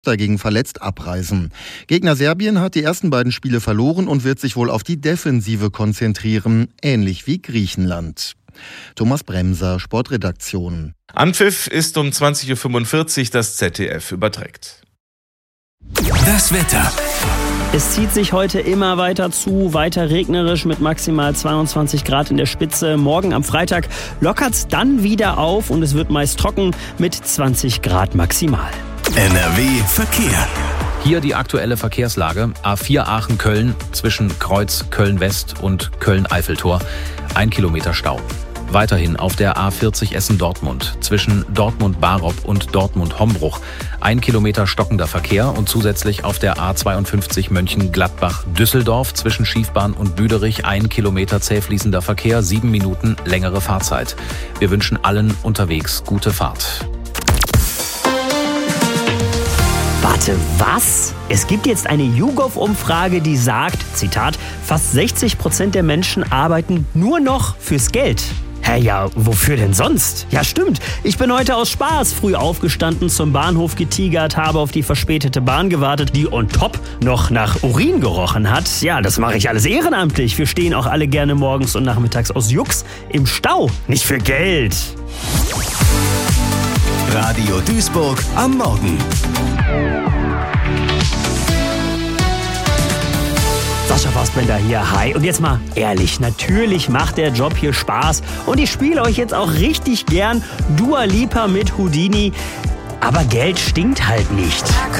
dagegen verletzt abreisen. Gegner Serbien hat die ersten beiden Spiele verloren und wird sich wohl auf die Defensive konzentrieren, ähnlich wie Griechenland. Thomas Bremser, Sportredaktion. Anpfiff ist um 20.45 Uhr, das ZDF überträgt. Das Wetter. Es zieht sich heute immer weiter zu, weiter regnerisch mit maximal 22 Grad in der Spitze. Morgen am Freitag lockert's dann wieder auf und es wird meist trocken mit 20 Grad maximal. NRW Verkehr. Hier die aktuelle Verkehrslage. A4 Aachen-Köln zwischen Kreuz Köln-West und Köln-Eiffeltor. 1 Kilometer Stau. Weiterhin auf der A40 Essen-Dortmund zwischen Dortmund-Barop und Dortmund-Hombruch. 1 Kilometer stockender Verkehr und zusätzlich auf der A52 Mönchengladbach-Düsseldorf zwischen Schiefbahn und Büderich 1 Kilometer zäh fließender Verkehr, 7 Minuten längere Fahrzeit. Wir wünschen allen unterwegs gute Fahrt. Warte, was? Es gibt jetzt eine YouGov-Umfrage, die sagt, Zitat, fast 60% der Menschen arbeiten nur noch fürs Geld. Hä, ja, wofür denn sonst? Ja, stimmt. Ich bin heute aus Spaß früh aufgestanden, zum Bahnhof getigert, habe auf die verspätete Bahn gewartet, die on top noch nach Urin gerochen hat. Ja, das mache ich alles ehrenamtlich. Wir stehen auch alle gerne morgens und nachmittags aus Jux im Stau, nicht für Geld. Radio Duisburg am Morgen. Sascha Fassbender hier, hi. Und jetzt mal ehrlich, natürlich macht der Job hier Spaß. Und ich spiele euch jetzt auch richtig gern Dua Lipa mit Houdini. Aber Geld stinkt halt nicht.